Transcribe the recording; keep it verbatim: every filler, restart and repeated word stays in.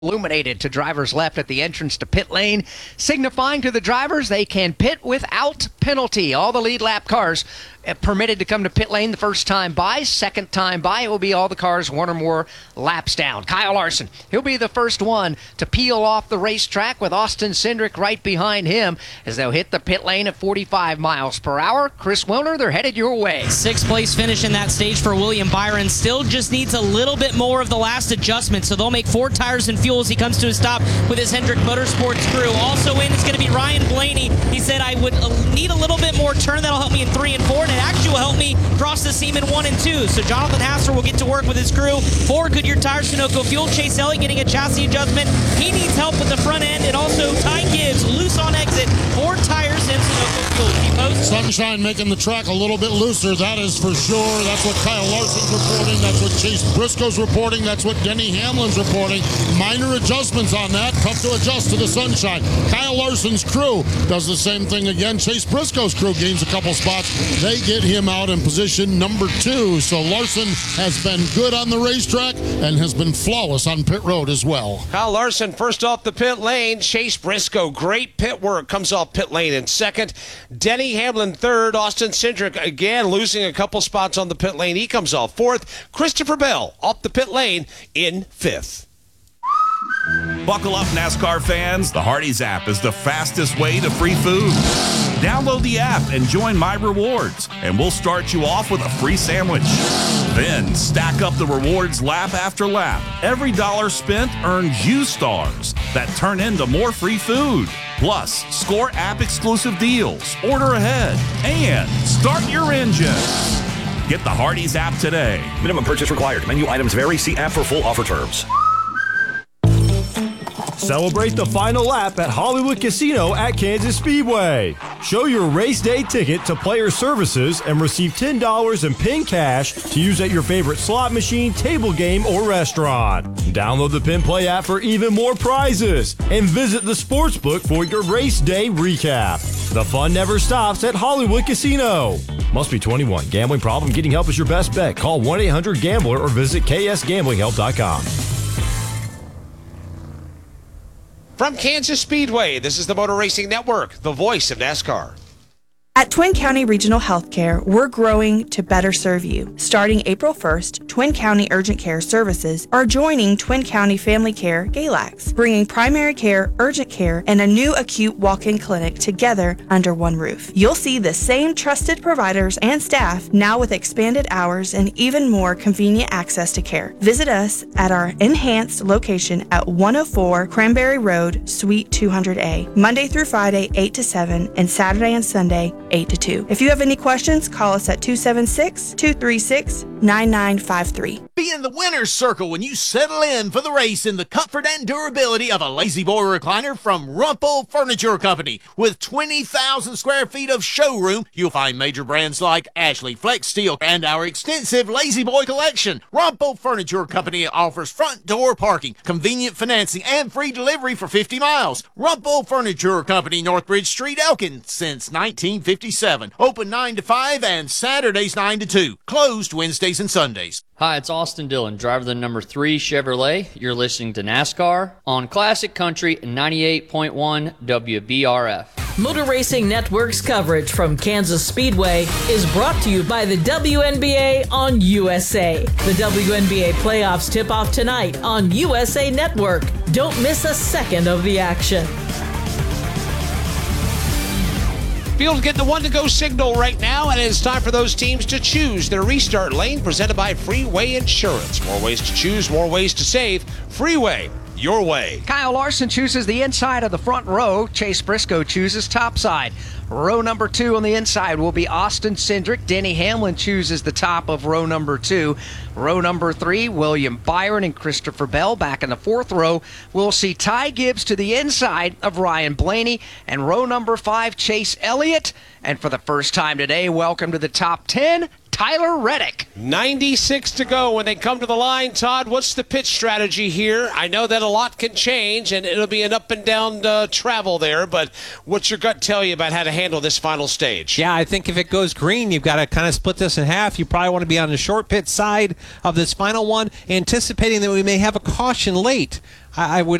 illuminated to drivers left at the entrance to pit lane, signifying to the drivers they can pit without penalty. All the lead lap cars permitted to come to pit lane the first time by. Second time by, it will be all the cars one or more laps down. Kyle Larson, he'll be the first one to peel off the racetrack with Austin Cindric right behind him as they'll hit the pit lane at forty-five miles per hour. Chris Wilner, they're headed your way. Sixth place finish in that stage for William Byron. Still just needs a little bit more of the last adjustment, so they'll make four tires and fuel as he comes to a stop with his Hendrick Motorsports crew. Also in is going to be Ryan Blaney. He said, I would need a little bit more turn. That'll help me in three and four, and it actually will help me cross the seam in one and two. So Jonathan Hasser will get to work with his crew. Four Goodyear tires, Sunoco fuel. Chase Elliott getting a chassis adjustment. He needs help with the front end, and also Ty Gibbs loose on exit. Four tires and Sunoco fuel. Sunshine making the track a little bit looser, that is for sure. That's what Kyle Larson's reporting. That's what Chase Briscoe's reporting. That's what Denny Hamlin's reporting. Minor adjustments on that. Tough to adjust to the sunshine. Kyle Larson's crew does the same thing again. Chase Briscoe's crew gains a couple spots. They get him out in position number two. So Larson has been good on the racetrack and has been flawless on pit road as well. Kyle Larson first off the pit lane. Chase Briscoe, great pit work, comes off pit lane in second. Denny Hamlin third. Austin Cindric again losing a couple spots on the pit lane. He comes off fourth. Christopher Bell off the pit lane in fifth. Buckle up, NASCAR fans. The Hardee's app is the fastest way to free food. Download the app and join My Rewards, and we'll start you off with a free sandwich. Then stack up the rewards lap after lap. Every dollar spent earns you stars that turn into more free food. Plus, score app-exclusive deals, order ahead, and start your engine. Get the Hardee's app today. Minimum purchase required. Menu items vary. See app for full offer terms. Celebrate the final lap at Hollywood Casino at Kansas Speedway. Show your race day ticket to Player Services and receive ten dollars in PIN cash to use at your favorite slot machine, table game, or restaurant. Download the PIN Play app for even more prizes and visit the sportsbook for your race day recap. The fun never stops at Hollywood Casino. Must be twenty-one. Gambling problem? Getting help is your best bet. Call one eight hundred gambler or visit k s gambling help dot com. From Kansas Speedway, this is the Motor Racing Network, the voice of NASCAR. At Twin County Regional Healthcare, we're growing to better serve you. Starting April first, Twin County Urgent Care Services are joining Twin County Family Care Galax, bringing primary care, urgent care, and a new acute walk-in clinic together under one roof. You'll see the same trusted providers and staff now with expanded hours and even more convenient access to care. Visit us at our enhanced location at one oh four Cranberry Road, Suite two hundred A, Monday through Friday, eight to seven, and Saturday and Sunday, eight to two. If you have any questions, call us at two seven six, two three six, nine nine five three. Be in the winner's circle when you settle in for the race in the comfort and durability of a Lazy Boy recliner from Rumpel Furniture Company. With twenty thousand square feet of showroom, you'll find major brands like Ashley, Flex Steel, and our extensive Lazy Boy collection. Rumpel Furniture Company offers front door parking, convenient financing, and free delivery for fifty miles. Rumpel Furniture Company, Northbridge Street, Elkin, since nineteen fifty-seven. Open nine to five and Saturdays nine to two. Closed Wednesdays and Sundays. Hi, it's Austin Dillon, driver of the number three Chevrolet. You're listening to NASCAR on Classic Country ninety-eight point one W B R F. Motor Racing Network's coverage from Kansas Speedway is brought to you by the W N B A on U S A. The W N B A playoffs tip off tonight on U S A Network. Don't miss a second of the action. Field's getting the one-to-go signal right now, and it's time for those teams to choose their restart lane, presented by Freeway Insurance. More ways to choose, more ways to save. Freeway, your way. Kyle Larson chooses the inside of the front row. Chase Briscoe chooses top side. Row number two on the inside will be Austin Cindric. Denny Hamlin chooses the top of row number two. Row number three, William Byron and Christopher Bell. Back in the fourth row, we'll see Ty Gibbs to the inside of Ryan Blaney. And row number five, Chase Elliott. And for the first time today, welcome to the top ten, Tyler Reddick. ninety-six to go when they come to the line. Todd, what's the pit strategy here? I know that a lot can change, and it'll be an up and down uh, travel there, but what's your gut tell you about how to handle this final stage? Yeah, I think if it goes green, you've got to kind of split this in half. You probably want to be on the short pit side of this final one, anticipating that we may have a caution late. I, I would